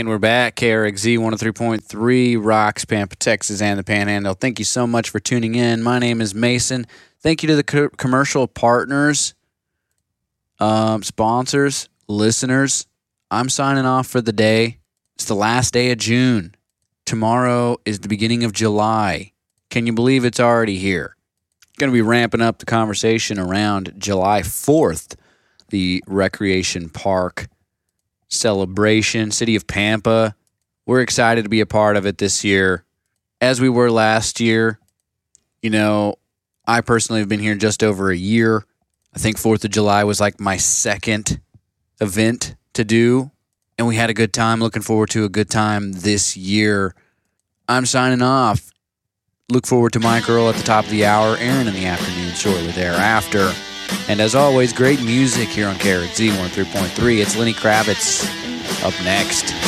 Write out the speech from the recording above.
And we're back. KRXZ 103.3 rocks Pampa, Texas, and the Panhandle. Thank you so much for tuning in. My name is Mason. Thank you to the commercial partners, sponsors, listeners. I'm signing off for the day. It's the last day of June. Tomorrow is the beginning of July. Can you believe it's already here? Going to be ramping up the conversation around July 4th, the Recreation Park celebration, City of Pampa. We're excited to be a part of it this year, as we were last year. You know, I personally have been here just over a year. I think 4th of July was like my second event to do, and we had a good time. Looking forward to a good time this year. I'm signing off. Look forward to Mike Earl at the top of the hour, Aaron in the afternoon shortly thereafter. And as always, great music here on KRXZ 103.3. It's Lenny Kravitz up next.